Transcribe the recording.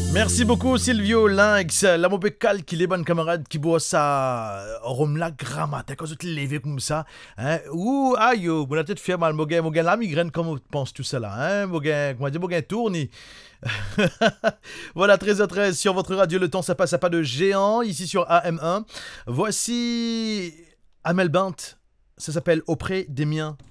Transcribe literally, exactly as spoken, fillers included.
Merci beaucoup Silvio Lynx, la mauvais cal qui les bonnes camarades qui boit ça rhum la grammate, quand tu levé comme ça, hein, ou aïe, vous avez peut-être fait mal, mogen, mogen la migraine, comment tu penses tout ça là, hein, mogen, comment dire, mogen tourne. Voilà, treize heures treize sur votre radio, le temps ça passe à pas de géant, ici sur A M un. Voici Amel Bint, ça s'appelle Auprès des miens.